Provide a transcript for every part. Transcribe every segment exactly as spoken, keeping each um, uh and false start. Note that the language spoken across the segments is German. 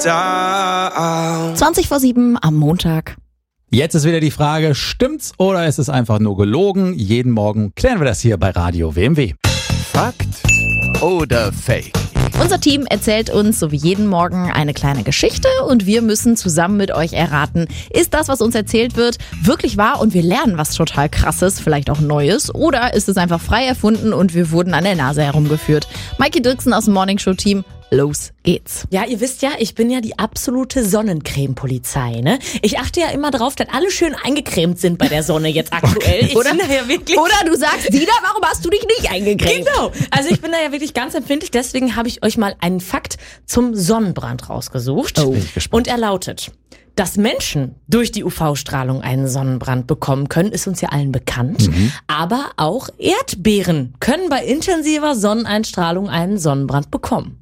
zwanzig vor sieben am Montag. Jetzt ist wieder die Frage, stimmt's oder ist es einfach nur gelogen? Jeden Morgen klären wir das hier bei Radio W M W. Fakt oder Fake? Unser Team erzählt uns so wie jeden Morgen eine kleine Geschichte und wir müssen zusammen mit euch erraten, ist das, was uns erzählt wird, wirklich wahr und wir lernen was total Krasses, vielleicht auch Neues, oder ist es einfach frei erfunden und wir wurden an der Nase herumgeführt? Maiki Dirksen aus dem Morningshow-Team, los geht's. Ja, ihr wisst ja, ich bin ja die absolute Sonnencreme-Polizei, ne? Ich achte ja immer drauf, dass alle schön eingecremt sind bei der Sonne jetzt aktuell. Ich Oder, bin da ja wirklich oder du sagst, Dina, warum hast du dich nicht eingecremt? Genau, also ich bin da ja wirklich ganz empfindlich, deswegen habe ich euch mal einen Fakt zum Sonnenbrand rausgesucht. Oh. Bin ich gespannt. Und er lautet: Dass Menschen durch die U V-Strahlung einen Sonnenbrand bekommen können, ist uns ja allen bekannt. Mhm. Aber auch Erdbeeren können bei intensiver Sonneneinstrahlung einen Sonnenbrand bekommen.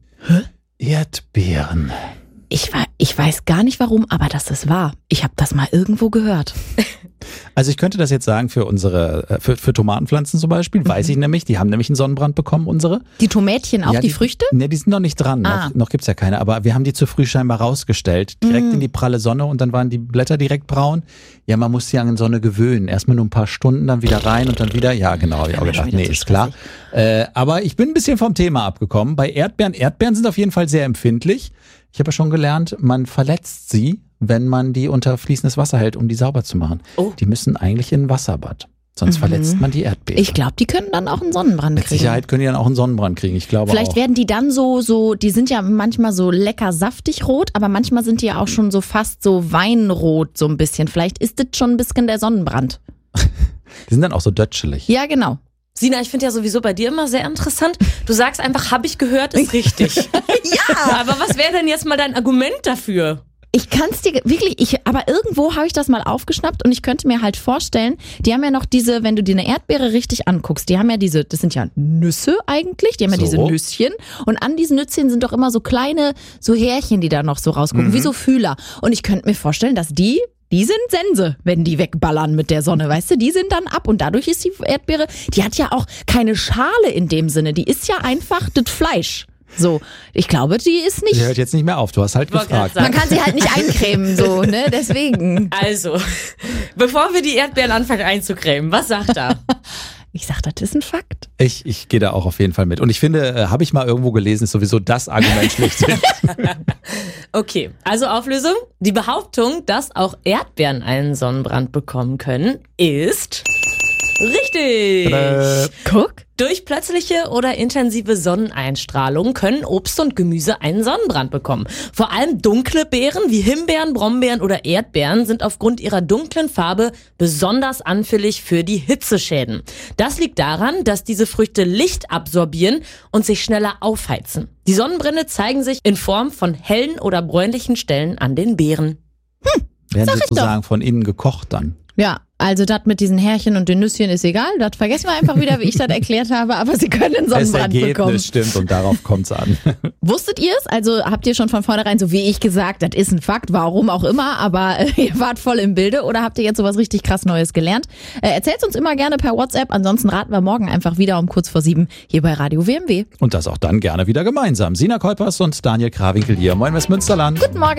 Erdbeeren. Ich, war, ich weiß gar nicht warum, aber das ist wahr. Ich habe das mal irgendwo gehört. Also ich könnte das jetzt sagen für unsere, für, für Tomatenpflanzen zum Beispiel, weiß ich nämlich, die haben nämlich einen Sonnenbrand bekommen, unsere. Die Tomätchen, auch Ja, die, Früchte? Ne, die sind noch nicht dran, Ah. noch, noch gibt's ja keine, aber wir haben die zu früh scheinbar rausgestellt, direkt Mhm. in die pralle Sonne und dann waren die Blätter direkt braun. Ja, man muss sich an die Sonne gewöhnen, erstmal nur ein paar Stunden, dann wieder rein und dann wieder, ja genau, ich Ja, auch schon gedacht, wieder nee, zu ist klar. Äh, aber ich bin ein bisschen vom Thema abgekommen. Bei Erdbeeren, Erdbeeren sind auf jeden Fall sehr empfindlich. Ich habe ja schon gelernt, man verletzt sie, wenn man die unter fließendes Wasser hält, um die sauber zu machen. Oh. Die müssen eigentlich in ein Wasserbad, sonst Mhm. verletzt man die Erdbeeren. Ich glaube, die können dann auch einen Sonnenbrand Mit kriegen. Sicherheit können die dann auch einen Sonnenbrand kriegen, ich glaube Vielleicht auch. werden die dann so, so, die sind ja manchmal so lecker saftig rot, aber manchmal sind die ja auch schon so fast so weinrot so ein bisschen. Vielleicht ist das schon ein bisschen der Sonnenbrand. Die sind dann auch so dötschelig. Ja, genau. Sina, ich finde ja sowieso bei dir immer sehr interessant. Du sagst einfach, habe ich gehört, ist richtig. Ja! Aber was wäre denn jetzt mal dein Argument dafür? Ich kann's dir wirklich, ich, aber irgendwo habe ich das mal aufgeschnappt und ich könnte mir halt vorstellen, die haben ja noch diese, wenn du dir eine Erdbeere richtig anguckst, die haben ja diese, das sind ja Nüsse eigentlich, die haben ja So. diese Nüsschen und an diesen Nüsschen sind doch immer so kleine, so Härchen, die da noch so rausgucken, Mhm. wie so Fühler. Und ich könnte mir vorstellen, dass die, die sind Sense, wenn die wegballern mit der Sonne, weißt du, die sind dann ab und dadurch ist die Erdbeere, die hat ja auch keine Schale in dem Sinne, die ist ja einfach das Fleisch. So, ich glaube, die ist nicht... Die hört jetzt nicht mehr auf, du hast halt Wollte gefragt. gerade Man kann sie halt nicht eincremen, so, ne? Deswegen. Also, bevor wir die Erdbeeren anfangen einzucremen, was sagt er? Ich sag, das ist ein Fakt. Ich, ich gehe da auch auf jeden Fall mit. Und ich finde, äh, habe ich mal irgendwo gelesen, ist sowieso das Argument schlechthin. Okay, also Auflösung. Die Behauptung, dass auch Erdbeeren einen Sonnenbrand bekommen können, ist richtig. Äh, Guck. Durch plötzliche oder intensive Sonneneinstrahlung können Obst und Gemüse einen Sonnenbrand bekommen. Vor allem dunkle Beeren wie Himbeeren, Brombeeren oder Erdbeeren sind aufgrund ihrer dunklen Farbe besonders anfällig für die Hitzeschäden. Das liegt daran, dass diese Früchte Licht absorbieren und sich schneller aufheizen. Die Sonnenbrände zeigen sich in Form von hellen oder bräunlichen Stellen an den Beeren. werden ich sozusagen von innen gekocht dann. Ja, also das mit diesen Härchen und den Nüsschen ist egal. Das vergessen wir einfach wieder, wie ich das erklärt habe. Aber sie können einen Das Sonnenbrand Ergebnis bekommen. stimmt und darauf kommt's an. Wusstet ihr es? Also habt ihr schon von vornherein, so wie ich gesagt, das ist ein Fakt, warum auch immer, aber äh, ihr wart voll im Bilde oder habt ihr jetzt sowas richtig krass Neues gelernt? Äh, erzählt's uns immer gerne per WhatsApp, ansonsten raten wir morgen einfach wieder um kurz vor sieben hier bei Radio W M W. Und das auch dann gerne wieder gemeinsam. Sina Kolpers und Daniel Krawinkel hier. Moin Westmünsterland. Guten Morgen.